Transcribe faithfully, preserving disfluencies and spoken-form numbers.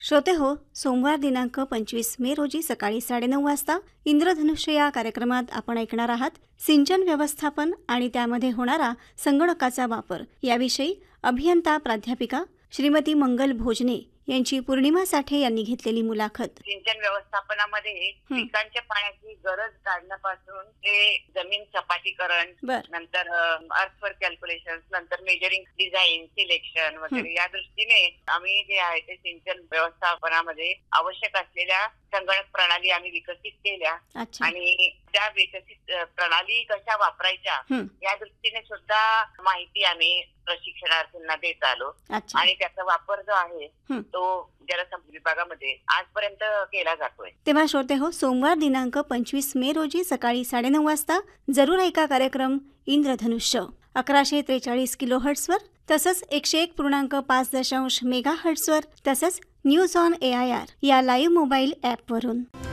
श्रोते हो, सोमवार दिनांक पंचवीस मे रोजी सकाळी साडेनऊ वाजता इंद्रधनुष्य या कार्यक्रमात आपण ऐकणार आहात सिंचन व्यवस्थापन आणि त्यामध्ये होणारा संगणकाचा वापर याविषयी अभियंता प्राध्यापिका श्रीमती मंगल भोजने यांची पौर्णिमा साठे यांनी घेतलेली मुलाखत. सिंचन व्यवस्थापनामध्ये पिकांच्या पाण्याची गरज काढण्यापासून ते जमीन सपाटीकरण, नंतर अर्थवर्क कॅल्क्युलेशन, नंतर मेजरिंग डिझाईन, सिलेक्शन वगैरे या दृष्टीने आम्ही जे आहे ते सिंचन व्यवस्थापनामध्ये आवश्यक असलेल्या संगणक प्रणाली आम्ही विकसित केल्या आणि त्या विकसित प्रणाली कशा वापरायच्या या दृष्टीने सुद्धा माहिती आम्ही प्रशिक्षणार्थींना देत आलो आणि त्याचा वापर जो आहे तो जलसंपदा विभागामध्ये आजपर्यंत केला जातोय. तेव्हा श्रोते हो, सोमवार दिनांक पंचवीस मे रोजी सकाळी साडेनऊ वाजता जरूर ऐका कार्यक्रम इंद्रधनुष्य अकराशे त्रेचाळीस किलो हर्ट्सवर, तसंच एकशे एक पूर्णांक पाच दशांश मेगा हर्ट्सवर, तसंच news on A I R या लाईव्ह मोबाईल ॲपवरून.